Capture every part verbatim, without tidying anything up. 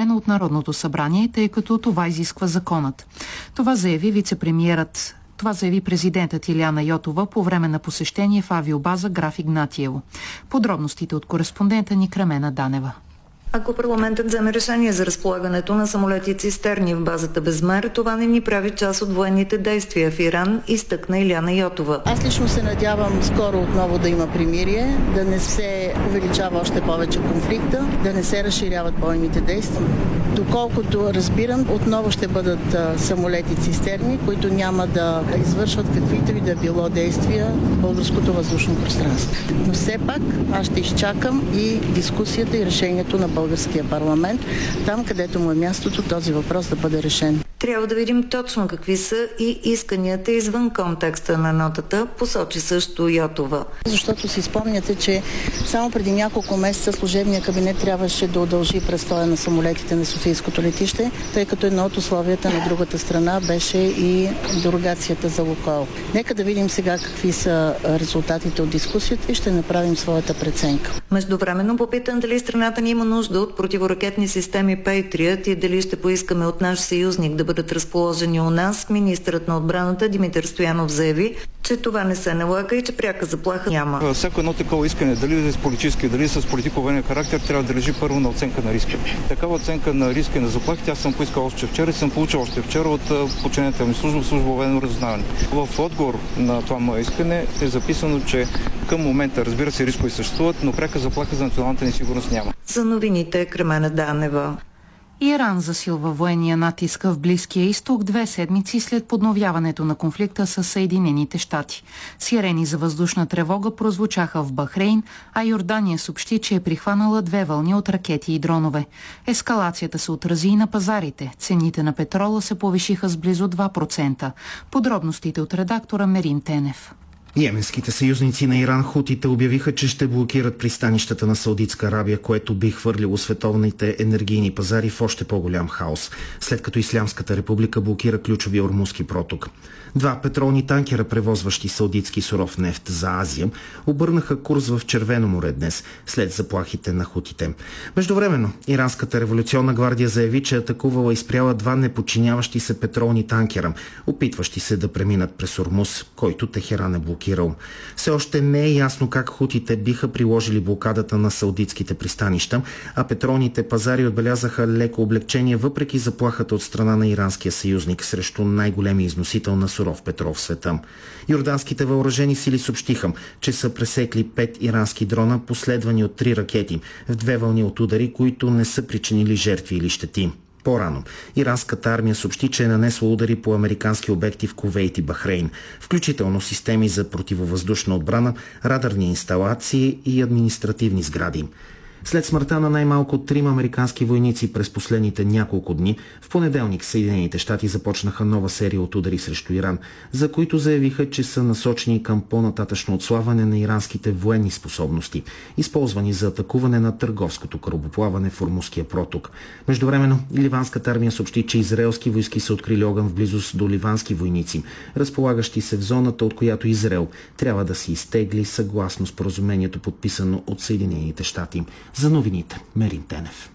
одобрено от Народното събрание, тъй като това изисква законът. Това заяви вице-премиерът Това заяви президентът Илияна Йотова по време на посещение в авиобаза Граф Игнатиево. Подробностите от кореспондента ни Кремена Данева. Ако парламентът вземе решение за разполагането на самолети цистерни в базата Безмер, това не ни прави част от военните действия в Иран, изтъкна Илияна Йотова. Аз лично се надявам скоро отново да има примирие, да не се увеличава още повече конфликта, да не се разширяват бойните действия. Доколкото разбирам, отново ще бъдат а, самолети цистерни, които няма да извършват каквито и да било действия в българското въздушно пространство. Но все пак аз ще изчакам и дискусията и решението на българския парламент, там където му е мястото този въпрос да бъде решен. Трябва да видим точно какви са и исканията извън контекста на нотата, посочи също Йотова. Защото си спомняте, че само преди няколко месеца служебният кабинет трябваше да удължи престоя на самолетите на Софийското летище, тъй като едно от условията на другата страна беше и дерогацията за Лукойл. Нека да видим сега какви са резултатите от дискусията и ще направим своята преценка. Междувременно попитан дали страната ни има нужда от противоракетни системи Patriot и дали ще поискаме от наш съюзник да бъдат разположени у нас, министърът на отбраната Димитър Стоянов заяви, че това не се налага и че пряка заплаха няма. Всяко едно такова искане, дали с политически, дали с политико-военен характер, трябва да лежи първо на оценка на риска. Такава оценка на риска и на заплахите аз съм поискал още вчера и съм получил още вчера от подчинената ми служба, служба военно разузнаване. В отговор на това мое искане е записано, че към момента, разбира се, рискови съществуват, но пряка заплаха за националната ни сигурност няма. За новините Кремена Данева. Иран засилва военния натиск в Близкия изток две седмици след подновяването на конфликта с Съединените щати. Сирени за въздушна тревога прозвучаха в Бахрейн, а Йордания съобщи, че е прихванала две вълни от ракети и дронове. Ескалацията се отрази и на пазарите. Цените на петрола се повишиха с близо два процента. Подробностите от редактора Мерин Тенев. Йеменските съюзници на Иран хутите обявиха, че ще блокират пристанищата на Саудитска Арабия, което би хвърлило световните енергийни пазари в още по-голям хаос, след като Ислямската република блокира ключовия Ормузски проток. Два петролни танкера, превозващи саудитски суров нефт за Азия, обърнаха курс в Червено море днес, след заплахите на хутите. Междувременно, Иранската революционна гвардия заяви, че атакувала и спряла два неподчиняващи се петролни танкера, опитващи се да преминат през Ормуз, който Техеран е блокирал. Все още не е ясно как хутите биха приложили блокадата на саудитските пристанища, а петролните пазари отбелязаха леко облегчение въпреки заплахата от страна на иранския съюзник срещу най-големи износител на суров петрол в света. Йорданските въоръжени сили съобщиха, че са пресекли пет ирански дрона, последвани от три ракети, в две вълни от удари, които не са причинили жертви или щети. По-рано иранската армия съобщи, че е нанесла удари по американски обекти в Кувейт и Бахрейн, включително системи за противовъздушна отбрана, радарни инсталации и административни сгради. След смъртта на най-малко трима американски войници през последните няколко дни, в понеделник Съединените щати започнаха нова серия от удари срещу Иран, за които заявиха, че са насочени към по-нататъчно отслабване на иранските военни способности, използвани за атакуване на търговското корабоплаване в Ормузския проток. Междувременно, ливанската армия съобщи, че израелски войски са открили огън в близост до ливански войници, разполагащи се в зоната, от която Израел трябва да се изтегли съгласно споразумението, подписано от Съединените щати. За новините, Мерин Тенев.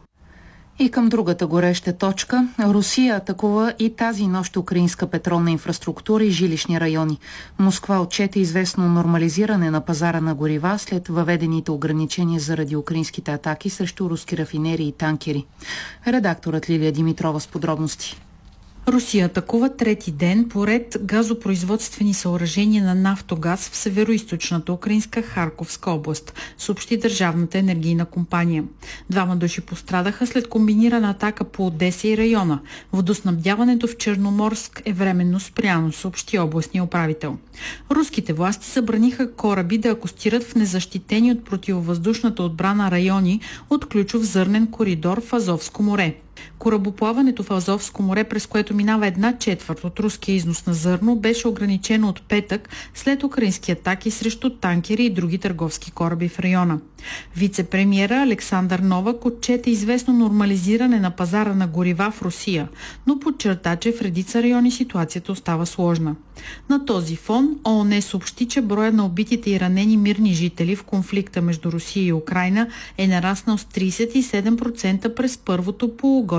И към другата гореща точка. Русия атакува и тази нощ украинска петролна инфраструктура и жилищни райони. Москва отчете известно нормализиране на пазара на горива след въведените ограничения заради украинските атаки срещу руски рафинерии и танкери. Редакторът Лилия Димитрова с подробности. Русия атакува трети ден поред газопроизводствени съоръжения на Нафтогаз в североизточната украинска Харковска област, съобщи Държавната енергийна компания. Двама души пострадаха след комбинирана атака по Одеса и района. Водоснабдяването в Черноморск е временно спряно, съобщи областния управител. Руските власти забраниха кораби да акостират в незащитени от противовъздушната отбрана райони от ключов зърнен коридор в Азовско море. Корабоплаването в Азовско море, през което минава една четвърт от руския износ на зърно, беше ограничено от петък след украински атаки срещу танкери и други търговски кораби в района. Вице-премиера Александър Новак отчете известно нормализиране на пазара на горива в Русия, но подчерта, че в редица райони ситуацията остава сложна. На този фон ООН съобщи, че броя на убитите и ранени мирни жители в конфликта между Русия и Украйна е нараснал с тридесет и седем процента през първото полугодие